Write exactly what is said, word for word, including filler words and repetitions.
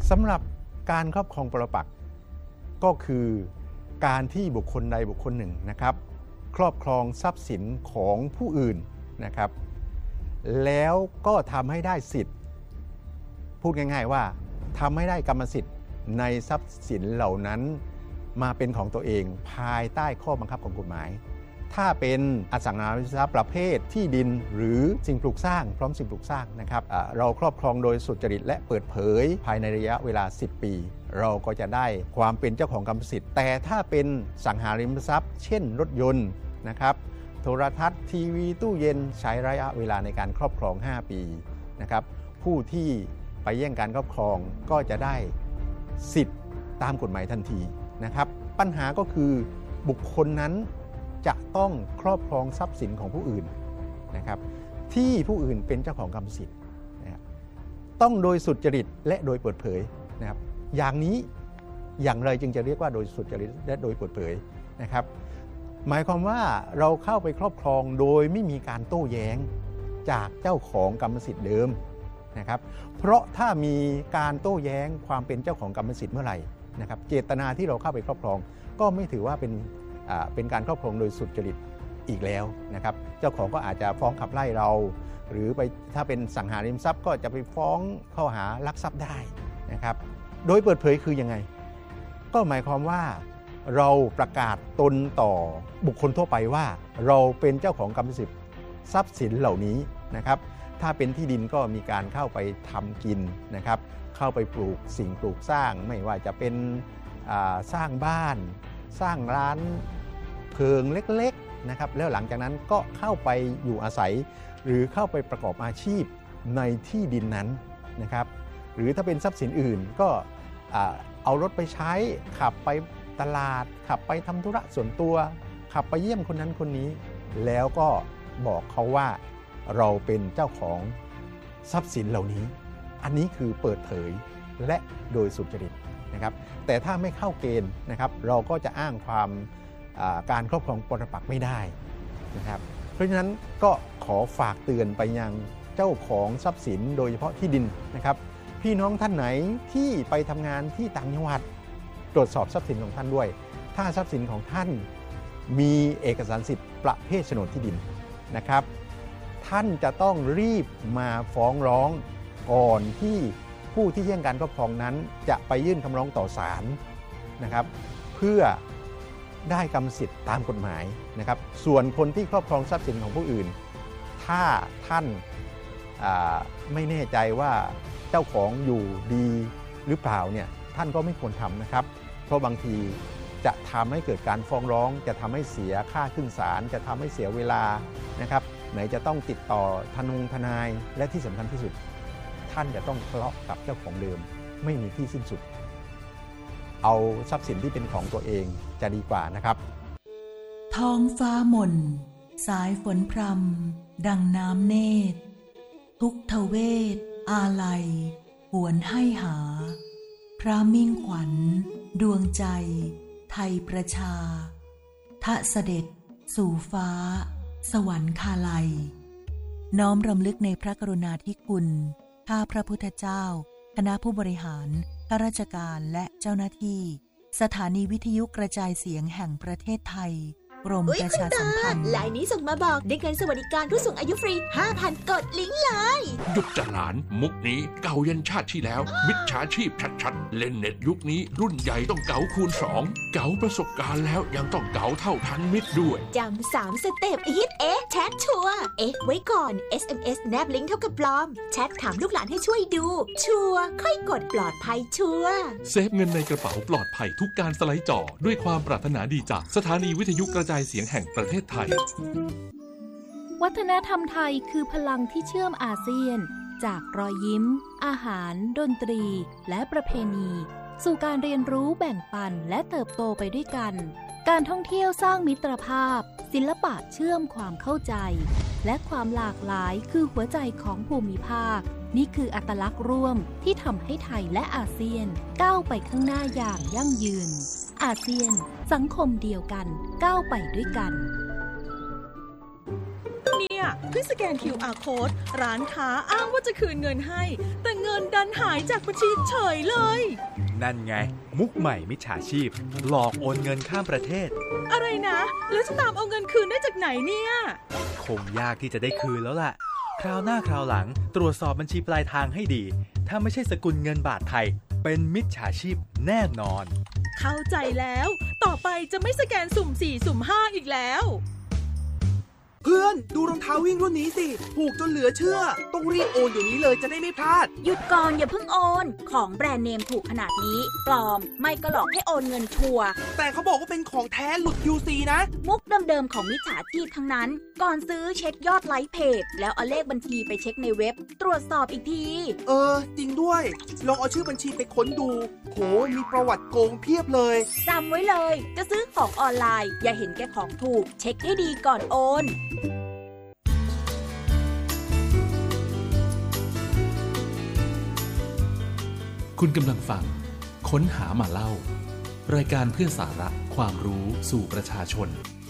สำหรับการครอบครองปรปักษ์ก็คือการที่บุคคลใดบุคคลหนึ่งนะครับครอบครองทรัพย์สินของผู้อื่นนะครับแล้วก็ทำให้ได้สิทธิ์พูดง่ายๆว่าทำให้ได้กรรมสิทธิ์ในทรัพย์สินเหล่านั้นมาเป็นของตัวเองภายใต้ข้อบังคับของกฎหมายถ้าเป็นอสังหาริมทรัพย์ประเภทที่ดินหรือสิ่งปลูกสร้างพร้อมสิ่งปลูกสร้างนะครับเราครอบครองโดยสุจริตและเปิดเผยภายในระยะเวลาสิบปีเราก็จะได้ความเป็นเจ้าของกรรมสิทธิ์แต่ถ้าเป็นสังหาริมทรัพย์เช่นรถยนต์นะครับโทรทัศน์ทีวีตู้เย็นใช้ระยะเวลาในการครอบครองห้าปีนะครับผู้ที่ไปแย่งการครอบครองก็จะได้สิทธิ์ตามกฎหมายทันทีนะครับปัญหาก็คือบุคคลนั้นจะต้องครอบครองทรัพย์สินของผู้อื่นนะครับที่ผู้อื่นเป็นเจ้าของกรรมสิทธิ์นะครับต้องโดยสุจริตและโดยเปิดเผยนะครับอย่างนี้อย่างไรจึงจะเรียกว่าโดยสุจริตและโดยเปิดเผยนะครับหมายความว่าเราเข้าไปครอบครองโดยไม่มีการโต้แย้งจากเจ้าของกรรมสิทธิ์เดิมนะครับเพราะถ้ามีการโต้แย้งความเป็นเจ้าของกรรมสิทธิ์เมื่อไหร่นะครับเจตนาที่เราเข้าไปครอบครองก็ไม่ถือว่าเป็นเป็นการครอบครองโดยสุจริตอีกแล้วนะครับเจ้าของก็อาจจะฟ้องขับไล่เราหรือไปถ้าเป็นสังหาริมทรัพย์ก็จะไปฟ้องข้อหาลักทรัพย์ได้นะครับโดยเปิดเผยคือยังไงก็หมายความว่าเราประกาศตนต่อบุคคลทั่วไปว่าเราเป็นเจ้าของกรรมสิทธิ์ทรัพย์สินเหล่านี้นะครับถ้าเป็นที่ดินก็มีการเข้าไปทำกินนะครับเข้าไปปลูกสิ่งปลูกสร้างไม่ว่าจะเป็นสร้างบ้านสร้างร้านเพิงเล็กๆนะครับแล้วหลังจากนั้นก็เข้าไปอยู่อาศัยหรือเข้าไปประกอบอาชีพในที่ดินนั้นนะครับหรือถ้าเป็นทรัพย์สินอื่นก็เอารถไปใช้ขับไปตลาดขับไปทำธุระส่วนตัวขับไปเยี่ยมคนนั้นคนนี้แล้วก็บอกเขาว่าเราเป็นเจ้าของทรัพย์สินเหล่านี้อันนี้คือเปิดเผยและโดยสุจริตนะครับแต่ถ้าไม่เข้าเกณฑ์นะครับเราก็จะอ้างความการครอบครองปรปักษ์ไม่ได้นะครับเพราะฉะนั้นก็ขอฝากเตือนไปยังเจ้าของทรัพย์สินโดยเฉพาะที่ดินนะครับพี่น้องท่านไหนที่ไปทำงานที่ต่างจังหวัดตรวจสอบทรัพย์สินของท่านด้วยถ้าทรัพย์สินของท่านมีเอกสารสิทธิ์ประเภทโฉนดที่ดินนะครับท่านจะต้องรีบมาฟ้องร้องก่อนที่ผู้ที่แย่งการครอบครองนั้นจะไปยื่นคำร้องต่อศาลนะครับเพื่อได้กรรมสิทธิ์ตามกฎหมายนะครับส่วนคนที่ครอบครองทรัพย์สินของผู้อื่นถ้าท่านไม่แน่ใจว่าเจ้าของอยู่ดีหรือเปล่าเนี่ยท่านก็ไม่ควรทำนะครับเพราะบางทีจะทำให้เกิดการฟ้องร้องจะทำให้เสียค่าขึ้นศาลจะทำให้เสียเวลานะครับไหนจะต้องติดต่อทนงทนายและที่สำคัญที่สุดท่านจะต้องทะเลาะกับเจ้าของเดิมไม่มีที่สิ้นสุดเอาทรัพย์สินที่เป็นของตัวเองจะดีกว่านะครับท้องฟ้าหม่นสายฝนพรำดังน้ำเนตรทุกทเวทอาลัยหวนให้หาพระมิ่งขวัญดวงใจไทยประชาทะเสด็จสู่ฟ้าสวรรคาลัยน้อมรำลึกในพระกรุณาธิคุณข้าพระพุทธเจ้าคณะผู้บริหารข้าราชการและเจ้าหน้าที่สถานีวิทยุกระจายเสียงแห่งประเทศไทยกรมประชาสัมพันธ์ลายนี้ส่งมาบอกได้เงินสวัสดิการผู้สูงอายุฟรี ห้าพัน กดลิงก์เลยหยุดจะหลานมุกนี้เก่ายันชาติที่แล้วมิจฉาชีพชัดๆเล่นเน็ตยุคนี้รุ่นใหญ่ต้องเก๋าคูณสองเก๋าประสบการณ์แล้วยังต้องเก๋าเท่าทันมิตรด้วยจำสามสเต็ปฮิตเอ๊ะแชทชัวร์เอ๊ะไว้ก่อน เอส เอ็ม เอส แนบลิงก์เท่ากับปลอมแชทถามลูกหลานให้ช่วยดูชัวร์ค่อยกดปลอดภัยชัวร์เซฟเงินในกระเป๋าปลอดภัยทุกการสไลด์จอด้วยความปรารถนาดีจากสถานีวิทยุกระจายเสียงแห่งประเทศไทยวัฒนธรรมไทยคือพลังที่เชื่อมอาเซียนจากรอยยิ้มอาหารดนตรีและประเพณีสู่การเรียนรู้แบ่งปันและเติบโตไปด้วยกันการท่องเที่ยวสร้างมิตรภาพศิลปะเชื่อมความเข้าใจและความหลากหลายคือหัวใจของภูมิภาคนี่คืออัตลักษณ์ร่วมที่ทำให้ไทยและอาเซียนก้าวไปข้างหน้าอย่างยั่งยืนอาเซียนสังคมเดียวกันก้าวไปด้วยกันเนี่ยเพิ่งสแกน คิว อาร์ Code ร้านค้าอ้างว่าจะคืนเงินให้แต่เงินดันหายจากบัญชีเฉยเลยนั่นไงมุกใหม่มิจฉาชีพหลอกโอนเงินข้ามประเทศอะไรนะแล้วจะตามเอาเงินคืนได้จากไหนเนี่ยคงยากที่จะได้คืนแล้วล่ะคราวหน้าคราวหลังตรวจสอบบัญชีปลายทางให้ดีถ้าไม่ใช่สกุลเงินบาทไทยเป็นมิจฉาชีพแน่นอนเข้าใจแล้วต่อไปจะไม่สแกนสุ่มสี่สุ่มห้าอีกแล้วเพื่อนดูรองเท้าวิ่งรุ่นนี้สิถูกจนเหลือเชื่อต้องรีบโอนเดี๋ยวนี้เลยจะได้ไม่พลาดหยุดก่อนอย่าเพิ่งโอนของแบรนด์เนมถูกขนาดนี้ปลอมไม่ก็หลอกให้โอนเงินชัวร์แต่เขาบอกว่าเป็นของแท้หลุด ยู ซี นะมุกเดิมๆของมิจฉาชีพทั้งนั้นก่อนซื้อเช็คยอดไลค์เพจแล้วเอาเลขบัญชีไปเช็คในเว็บตรวจสอบอีกทีเออจริงด้วยลองเอาชื่อบัญชีไปค้นดูโหมีประวัติโกงเพียบเลยจำไว้เลยจะซื้อของออนไลน์อย่าเห็นแก่ของถูกเช็คให้ดีก่อนโอนคุณกำลังฟังค้นหามาเล่ารายการเพื่อสาระความรู้สู่ประชาชน